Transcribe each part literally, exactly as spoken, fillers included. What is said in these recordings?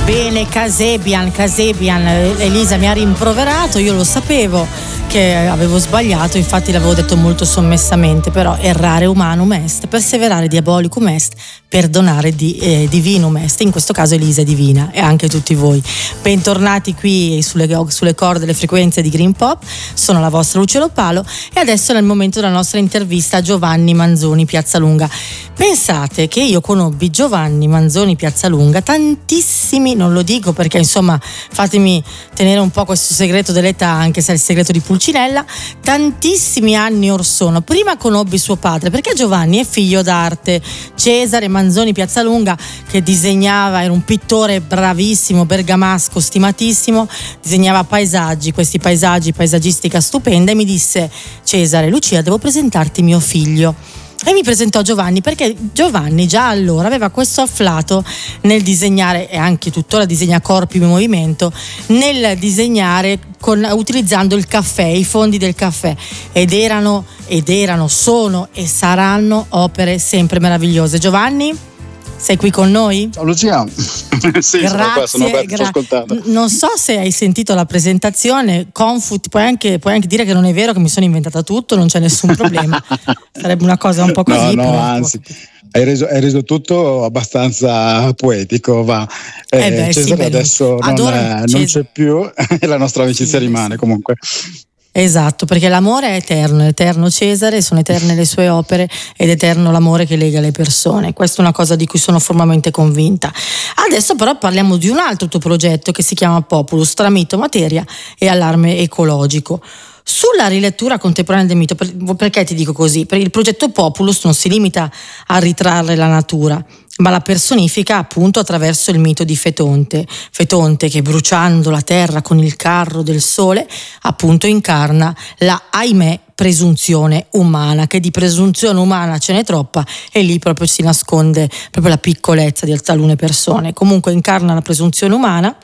Bene, Kasabian, Kasabian, Elisa mi ha rimproverato, io lo sapevo che avevo sbagliato, infatti l'avevo detto molto sommessamente, però errare humanum est, perseverare diabolicum est, perdonare di, eh, divinum est, in questo caso Elisa è divina e anche tutti voi. Bentornati qui sulle, sulle corde delle frequenze di Green Pop, sono la vostra Luce Lopalo e adesso è il momento della nostra intervista a Giovanni Manzoni Piazzalunga. Pensate che io conobbi Giovanni Manzoni Piazzalunga tantissimi, non lo dico perché insomma fatemi tenere un po' questo segreto dell'età, anche se è il segreto di Pulcinella, tantissimi anni or sono. Prima conobbi suo padre perché Giovanni è figlio d'arte, Cesare Manzoni Piazzalunga, che disegnava, era un pittore bravissimo, bergamasco, stimatissimo, disegnava paesaggi, questi paesaggi, paesaggistica stupenda, e mi disse: Cesare, Lucia, devo presentarti mio figlio. E mi presentò Giovanni perché Giovanni già allora aveva questo afflato nel disegnare, e anche tuttora disegna corpi in movimento, nel disegnare con, utilizzando il caffè, i fondi del caffè, ed erano, ed erano, sono e saranno opere sempre meravigliose. Giovanni, sei qui con noi? Ciao Lucia. Sì, grazie, sono qua, sono qua, gra- sto ascoltando. Non so se hai sentito la presentazione, Confut, puoi anche, puoi anche dire che non è vero, che mi sono inventata tutto, non c'è nessun problema. Sarebbe una cosa un po' così. No, no, però anzi, hai reso, hai reso tutto abbastanza poetico, va. Eh, eh beh, Cesare sì, beh, adesso non, è, non c'è più e la nostra amicizia sì, rimane sì. comunque. Esatto, perché l'amore è eterno, è eterno Cesare, sono eterne le sue opere ed eterno l'amore che lega le persone. Questa è una cosa di cui sono formalmente convinta. Adesso però parliamo di un altro tuo progetto che si chiama Populus, tra mito, materia e allarme ecologico. Sulla rilettura contemporanea del mito, perché ti dico così? Perché il progetto Populus non si limita a ritrarre la natura, ma la personifica appunto attraverso il mito di Fetonte. Fetonte che, bruciando la terra con il carro del sole, appunto incarna la, ahimè, presunzione umana, che di presunzione umana ce n'è troppa e lì proprio si nasconde proprio la piccolezza di talune persone. Comunque incarna la presunzione umana.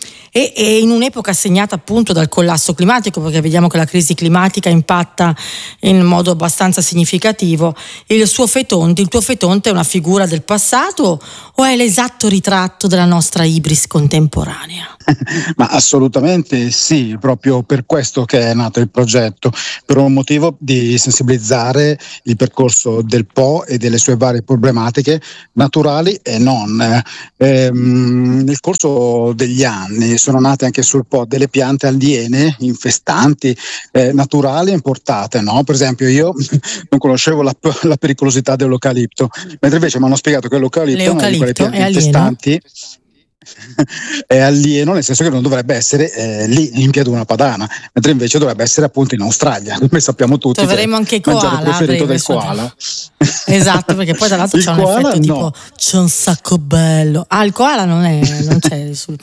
E, e in un'epoca segnata appunto dal collasso climatico, perché vediamo che la crisi climatica impatta in modo abbastanza significativo, il suo Fetonte, il tuo Fetonte è una figura del passato o è l'esatto ritratto della nostra ibris contemporanea? Ma assolutamente sì, proprio per questo che è nato il progetto, per un motivo di sensibilizzare il percorso del Po e delle sue varie problematiche naturali e non. Ehm, nel corso degli anni sono nate anche sul Po delle piante aliene, infestanti, eh, naturali e importate, no? Per esempio io non conoscevo la, la pericolosità dell'eucalipto, mentre invece mi hanno spiegato che l'eucalipto è una di quelle piante infestanti. È alieno nel senso che non dovrebbe essere eh, lì in Pianura Padana, mentre invece dovrebbe essere appunto in Australia, come sappiamo tutti. Troveremo anche il koala, il preferito del koala. Esatto, perché poi tra l'altro c'è un effetto no. tipo c'è un sacco bello. Ah, il koala non è, non c'è sul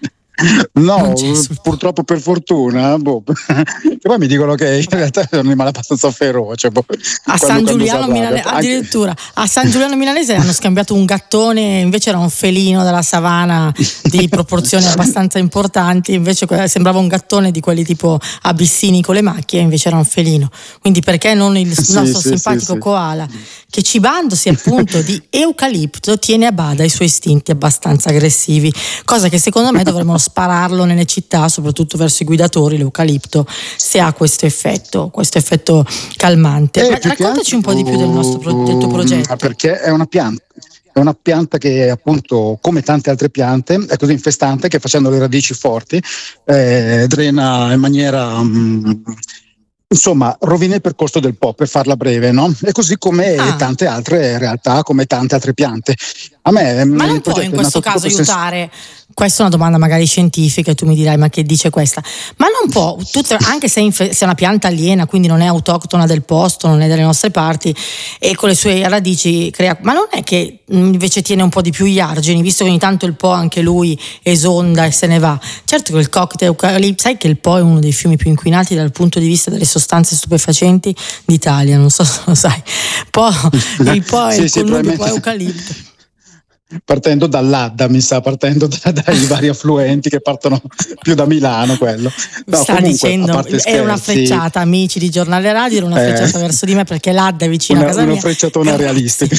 No, purtroppo, per fortuna, boh. Che poi mi dicono che in realtà è un animale abbastanza feroce. Boh, a San Giuliano Milanese, addirittura a San Giuliano Milanese hanno scambiato un gattone, invece era un felino della savana di proporzioni abbastanza importanti, invece sembrava un gattone di quelli tipo abissini con le macchie, invece era un felino. Quindi perché non il sì, nostro sì, simpatico sì, koala, che cibandosi appunto di eucalipto tiene a bada i suoi istinti abbastanza aggressivi, cosa che secondo me dovremmo spararlo nelle città, soprattutto verso i guidatori, l'eucalipto, se ha questo effetto, questo effetto calmante. Eh, Ma raccontaci altro, un po' di più del nostro pro- del tuo progetto. Perché è una pianta. È una pianta che appunto, come tante altre piante, è così infestante che facendo le radici forti eh, drena in maniera mh, insomma rovina il percorso del Po, per farla breve, no? E così come ah. tante altre realtà, come tante altre piante. A me ma non può in questo caso aiutare sens- questa è una domanda magari scientifica e tu mi dirai ma che dice questa, ma non può tutta, anche se, inf- se è una pianta aliena, quindi non è autoctona del posto, non è delle nostre parti e con le sue radici crea, ma non è che invece tiene un po' di più gli argini, visto che ogni tanto il Po anche lui esonda e se ne va? Certo che il cocktail eucalipto, sai che il Po è uno dei fiumi più inquinati dal punto di vista delle sostanze stupefacenti d'Italia, non so se lo sai. Po, il Po è sì, il sì, connubio Po eucalipto. partendo dall'Adda, mi sa, partendo da, dai vari affluenti che partono più da Milano, quello. No, Sta comunque, dicendo, a parte era una scherzi, frecciata, amici di Giornale Radio, era una eh, frecciata verso di me perché l'Adda è vicino a una, casa una mia. frecciatona Grazie. realistica.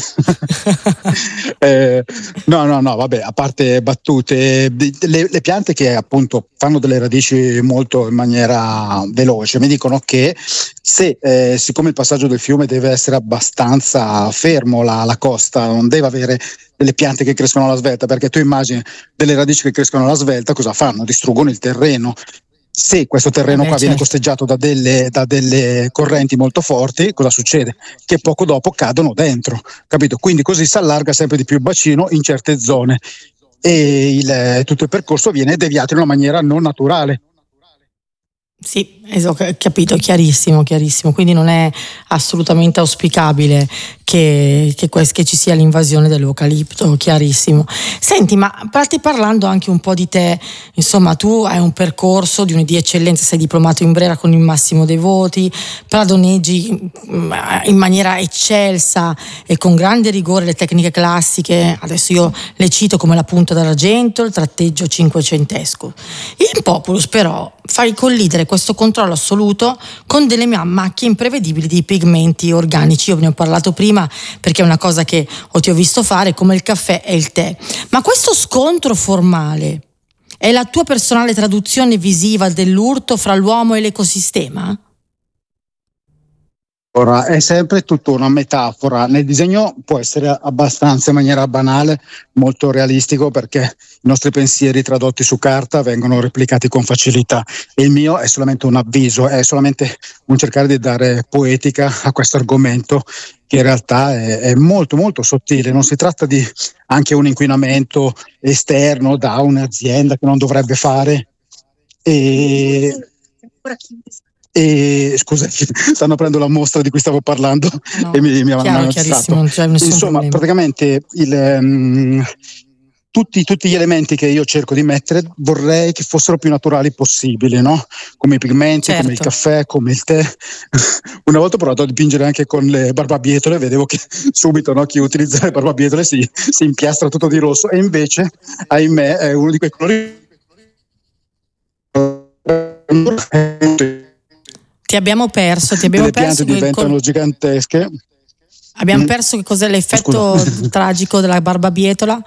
eh, no, no, no, vabbè, a parte battute, le, le piante che appunto fanno delle radici molto in maniera veloce, mi dicono che se, eh, siccome il passaggio del fiume deve essere abbastanza fermo, la, la costa non deve avere delle piante che crescono alla svelta, perché tu immagini delle radici che crescono alla svelta, cosa fanno? Distruggono il terreno. Se questo terreno Eh beh, qua viene certo. costeggiato da delle, da delle correnti molto forti, cosa succede? Che poco dopo cadono dentro, capito? Quindi così si allarga sempre di più il bacino in certe zone e il, tutto il percorso viene deviato in una maniera non naturale. Sì, ho capito, chiarissimo, chiarissimo. Quindi non è assolutamente auspicabile che, che, che ci sia l'invasione dell'eucalipto, chiarissimo. Senti, ma parti parlando anche un po' di te, insomma, tu hai un percorso di, di eccellenza, sei diplomato in Brera con il massimo dei voti, padroneggi in maniera eccelsa e con grande rigore le tecniche classiche, adesso io le cito come la punta d'argento, il tratteggio cinquecentesco. In Populus però fai collidere questo controllo assoluto con delle macchie imprevedibili di pigmenti organici. Io ve ne ho parlato prima perché è una cosa che ho, ti ho visto fare, come il caffè e il tè. Ma questo scontro formale è la tua personale traduzione visiva dell'urto fra l'uomo e l'ecosistema? Ora, è sempre tutta una metafora. Nel disegno può essere abbastanza in maniera banale, molto realistico, perché i nostri pensieri tradotti su carta vengono replicati con facilità, e il mio è solamente un avviso, è solamente un cercare di dare poetica a questo argomento che in realtà è, è molto molto sottile. Non si tratta di anche un inquinamento esterno da un'azienda che non dovrebbe fare e E scusa, stanno prendendo la mostra di cui stavo parlando, no, e mi, mi hanno distratto. Insomma, problema. Praticamente il, um, tutti, tutti gli elementi che io cerco di mettere vorrei che fossero più naturali possibili, no? Come i pigmenti, certo, come il caffè, come il tè. Una volta ho provato a dipingere anche con le barbabietole, vedevo che subito, no, chi utilizza le barbabietole si, si impiastra tutto di rosso, e invece, ahimè, è uno di quei colori. Ti abbiamo perso, ti abbiamo le perso. Le piante diventano col... gigantesche. Abbiamo mm. perso che cos'è l'effetto Scusa. tragico della barbabietola?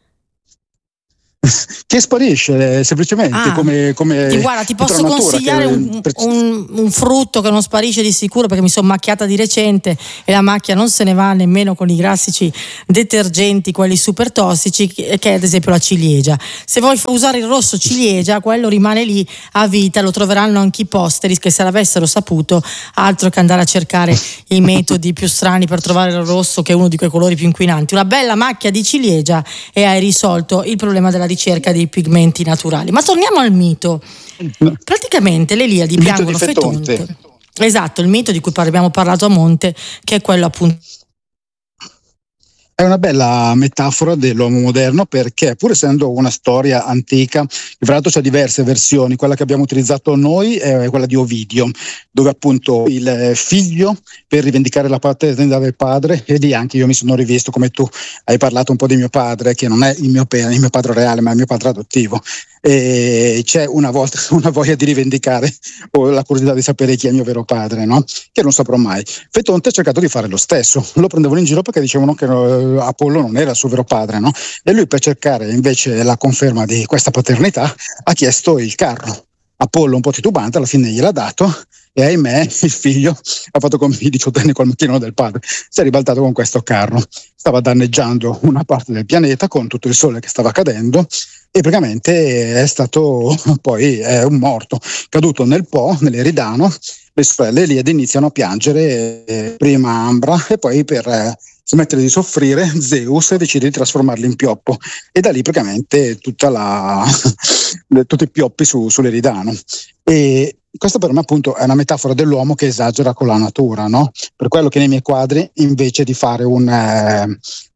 Che sparisce semplicemente, ah, come, come ti, guarda, ti posso consigliare che... un, un, un frutto che non sparisce di sicuro, perché mi sono macchiata di recente e la macchia non se ne va nemmeno con i classici detergenti, quelli super tossici, che è ad esempio la ciliegia. Se vuoi usare il rosso ciliegia, quello rimane lì a vita, lo troveranno anche i posteri che, se l'avessero saputo, altro che andare a cercare i metodi più strani per trovare il rosso, che è uno di quei colori più inquinanti. Una bella macchia di ciliegia e hai risolto il problema della ricerca dei pigmenti naturali. Ma torniamo al mito. Praticamente le Eliadi piangono Fetonte. Fetonte. Esatto, il mito di cui abbiamo parlato a monte, che è quello appunto. È una bella metafora dell'uomo moderno, perché pur essendo una storia antica, fra l'altro c'è diverse versioni. Quella che abbiamo utilizzato noi è quella di Ovidio, dove appunto il figlio, per rivendicare la paternità del padre, e lì anche io mi sono rivisto, come tu hai parlato un po' di mio padre, che non è il mio, il mio padre reale, ma è il mio padre adottivo, e c'è una volta una voglia di rivendicare, o la curiosità di sapere chi è il mio vero padre, no? Che non saprò mai. Fetonte ha cercato di fare lo stesso, lo prendevano in giro perché dicevano che Apollo non era il suo vero padre, no? E lui, per cercare invece la conferma di questa paternità, ha chiesto il carro. Apollo, un po' titubante, alla fine gliel'ha dato, e ahimè il figlio ha fatto come i diciottenni col macchino del padre, si è ribaltato con questo carro, stava danneggiando una parte del pianeta con tutto il sole che stava cadendo, e praticamente è stato poi è un morto caduto nel Po, nell'Eridano. Le sorelle Eliadi iniziano a piangere, eh, prima Ambra, e poi per eh, smettere di soffrire Zeus decide di trasformarli in pioppo, e da lì praticamente tutta la tutti i pioppi su, sull'Eridano. E questo per me appunto è una metafora dell'uomo che esagera con la natura, no? Per quello che nei miei quadri, invece di fare un, eh,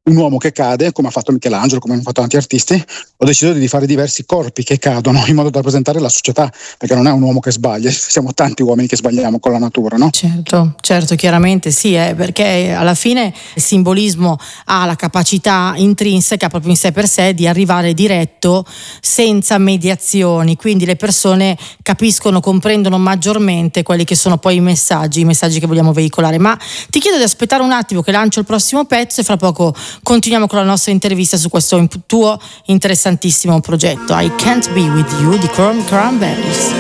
un uomo che cade, come ha fatto Michelangelo, come hanno fatto tanti artisti, ho deciso di fare diversi corpi che cadono in modo da rappresentare la società, perché non è un uomo che sbaglia, siamo tanti uomini che sbagliamo con la natura, no? Certo, certo, chiaramente sì, eh, perché alla fine il simbolismo ha la capacità intrinseca proprio in sé per sé di arrivare diretto senza mediazioni, quindi le persone capiscono, comprendono maggiormente quelli che sono poi i messaggi, i messaggi che vogliamo veicolare. Ma ti chiedo di aspettare un attimo che lancio il prossimo pezzo e fra poco continuiamo con la nostra intervista su questo tuo interessantissimo progetto I Can't Be With You di Cranberries.